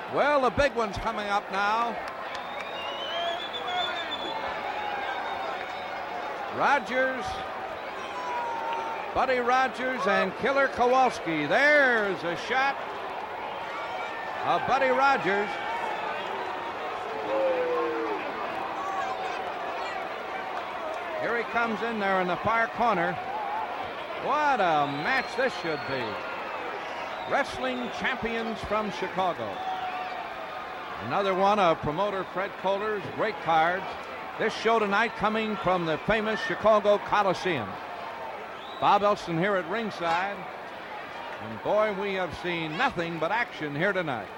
Well, the big one's coming up now. Rogers, Buddy Rogers, and Killer Kowalski. There's a shot of Buddy Rogers. Here he comes in there in the far corner. What a match this should be. Wrestling champions from Chicago. Another one of promoter Fred Kohler's great cards. This show tonight coming from the famous Chicago Coliseum. Bob Elson here at ringside. And boy, we have seen nothing but action here tonight.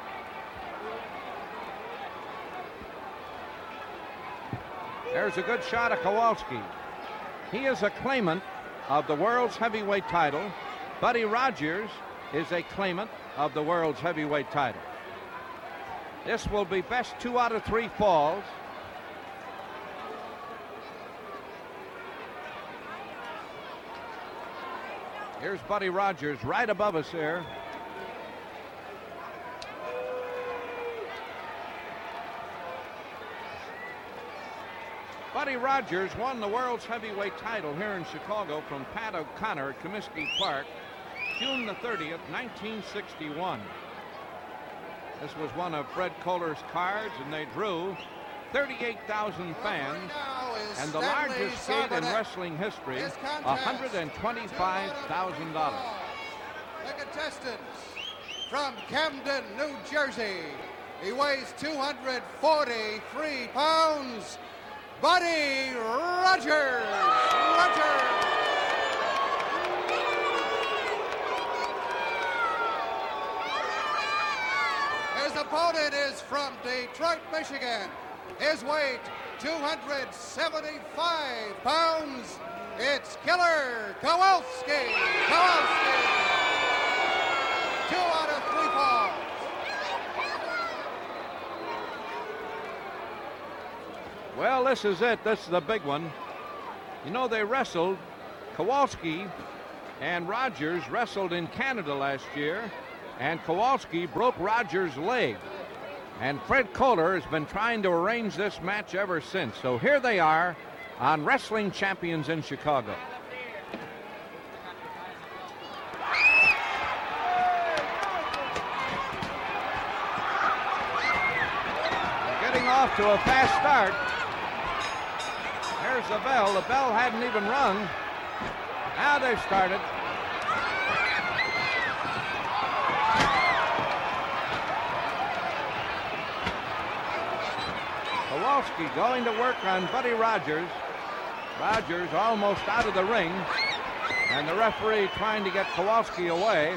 There's a good shot of Kowalski. He is a claimant of the world's heavyweight title. Buddy Rogers is a claimant of the world's heavyweight title. This will be best 2 out of 3 falls. Here's Buddy Rogers right above us here. Buddy Rogers won the world's heavyweight title here in Chicago from Pat O'Connor at Comiskey Park, June the 30th, 1961. This was one of Fred Kohler's cards, and they drew 38,000 fans, and the largest gate in wrestling history, $125,000. The contestants from Camden, New Jersey. He weighs 243 pounds. Buddy Rogers. His opponent is from Detroit, Michigan. His weight, 275 pounds. It's Killer Kowalski. 2 out of 3 falls. Well, this is it. This is the big one. You know, they wrestled. Kowalski and Rogers wrestled in Canada last year, and Kowalski broke Rogers' leg. And Fred Kohler has been trying to arrange this match ever since. So here they are on Wrestling Champions in Chicago. Getting off to a fast start. There's the bell. The bell hadn't even rung. Now they've started. Kowalski going to work on Buddy Rogers. Rogers almost out of the ring, and the referee trying to get Kowalski away.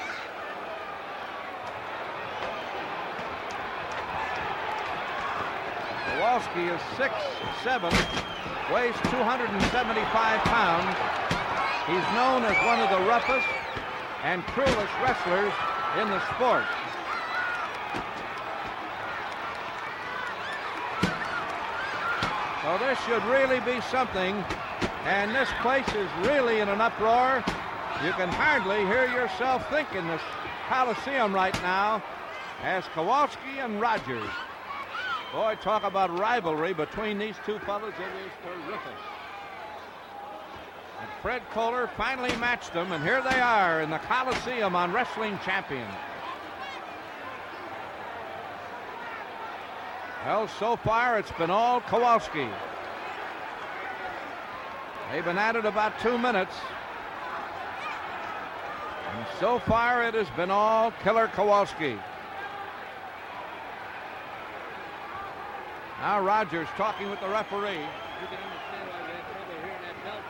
Kowalski is 6'7", weighs 275 pounds. He's known as one of the roughest and cruelest wrestlers in the sport. So this should really be something, and this place is really in an uproar. You can hardly hear yourself think in this Coliseum right now as Kowalski and Rogers. Boy, talk about rivalry between these two fellas. It is terrific. And Fred Kohler finally matched them, and here they are in the Coliseum on Wrestling Champions. Well, so far it's been all Kowalski. They've been at it about 2 minutes. And so far it has been all Killer Kowalski. Now Rogers talking with the referee. You can understand why we had trouble hearing that bell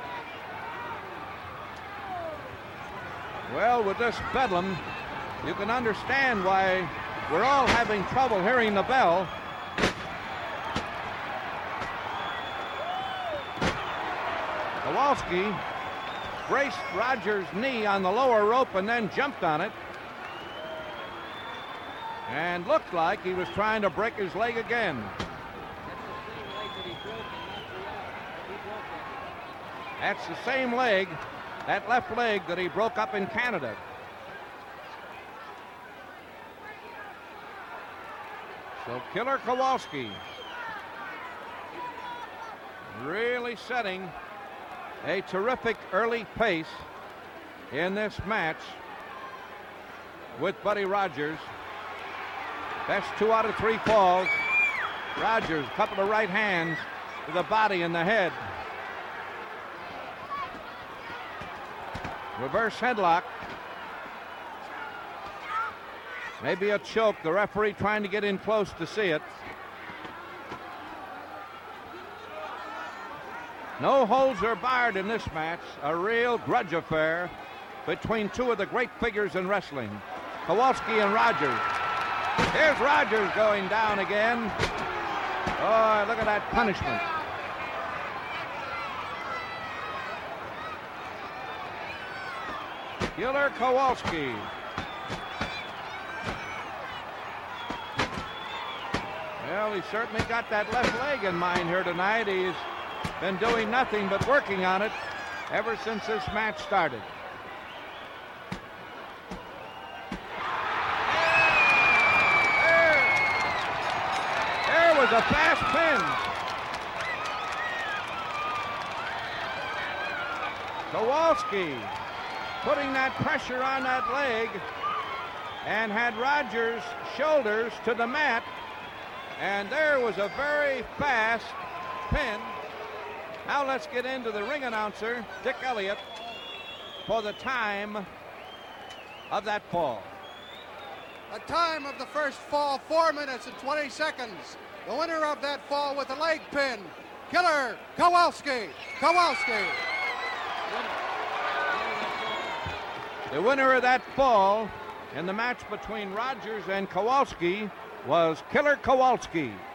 tonight. Well, with this bedlam, you can understand why we're all having trouble hearing the bell. Kowalski braced Rogers' knee on the lower rope and then jumped on it. And looked like he was trying to break his leg again. That's the same leg, that left leg that he broke up in Canada. So Killer Kowalski really setting a terrific early pace in this match with Buddy Rogers. Best 2 out of 3 falls. Rogers, a couple of right hands to the body and the head. Reverse headlock. Maybe a choke. The referee trying to get in close to see it. No holds are barred in this match. A real grudge affair between 2 of the great figures in wrestling, Kowalski and Rogers. Here's Rogers going down again. Oh, look at that punishment. Killer Kowalski. Well, he certainly got that left leg in mind here tonight. He's been doing nothing but working on it ever since this match started. There was a fast pin. Kowalski putting that pressure on that leg and had Rogers' shoulders to the mat. And there was a very fast pin. Now let's get into the ring announcer, Dick Elliott, for the time of that fall. The time of the first fall, 4 minutes and 20 seconds. The winner of that fall with a leg pin, Killer Kowalski. Kowalski. The winner of that fall in the match between Rogers and Kowalski was Killer Kowalski.